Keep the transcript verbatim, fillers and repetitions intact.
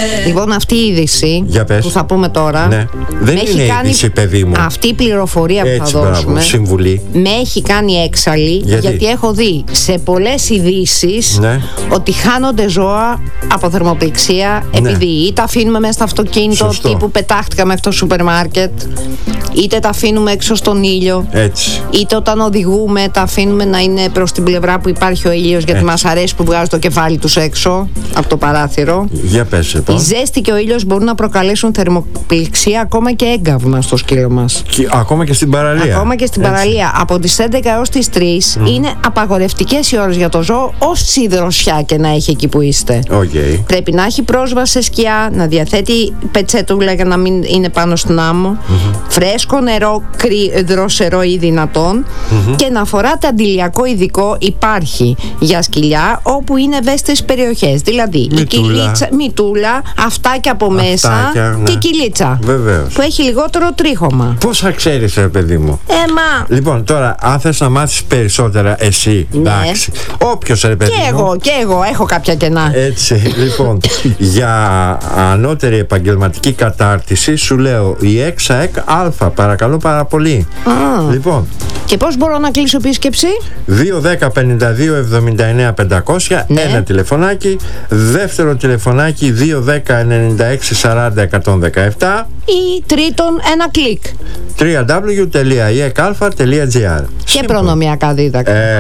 Λοιπόν, αυτή η είδηση που θα πούμε τώρα, ναι. δεν είναι κάνει... είδηση, παιδί μου. Αυτή η πληροφορία Έτσι, που θα μπράβο, δώσουμε συμβουλή. με έχει κάνει έξαλλη. Γιατί, γιατί έχω δει σε πολλές ειδήσεις, ναι. ότι χάνονται ζώα από θερμοπληξία, ναι. επειδή είτε τα αφήνουμε μέσα στο αυτοκίνητο, Σωστό. τύπου πετάχτηκα μέχρι το σούπερ μάρκετ, είτε τα αφήνουμε έξω στον ήλιο, Έτσι. είτε όταν οδηγούμε τα αφήνουμε να είναι προς την πλευρά που υπάρχει ο ήλιος, γιατί μας αρέσει που βγάζουν το κεφάλι τους έξω από το παράθυρο. Για πες εδώ. Η ζέστη και ο ήλιος μπορούν να προκαλέσουν θερμοπληξία, ακόμα και έγκαυμα στο σκύλο μας. Και, ακόμα και στην παραλία. Ακόμα και στην Έτσι. παραλία. Από τις έντεκα έως τις τρεις mm. είναι απαγορευτικές οι ώρες για το ζώο, όση δροσιά και να έχει εκεί που είστε. Okay. Πρέπει να έχει πρόσβαση σε σκιά, να διαθέτει πετσέτουλα για να μην είναι πάνω στην άμμο, mm-hmm. φρέσκο νερό, κρύ, δροσερό ή δυνατόν, mm-hmm. και να φοράτε αντιλιακό ειδικό, υπάρχει για σκυλιά όπου είναι ευαίσθητες περιοχές. Δηλαδή η κυλίτσα, μητούλα, αυτάκια από μέσα, αυτάκια, ναι. και κυλίτσα. Βεβαίως. Που έχει λιγότερο τρίχωμα. Πώς θα ξέρεις, ρε παιδί μου? Έμα. Λοιπόν, τώρα, αν θες να μάθεις περισσότερα, εσύ, ναι. εντάξει. Όποιος, ρε παιδί και μου. εγώ, και εγώ έχω κάποια κενά. Έτσι, λοιπόν, για ανώτερη επαγγελματική κατάρτιση σου λέω η ΕΞΑΕΚ Α, παρακαλώ πάρα πολύ. Α. Λοιπόν. Και πώς μπορώ να κλείσω επίσκεψη? δύο δέκα πενήντα δύο εβδομήντα εννέα πεντακόσια, ναι. ένα τηλεφωνάκι. Δεύτερο τηλεφωνάκι δύο δέκα ενενήντα έξι σαράντα εκατόν δεκαεπτά. Ή τρίτον ένα κλικ. double-u double-u double-u τελεία ι εκ αλφα τελεία τζι άρ. Και προνομιακά δίδακτρα.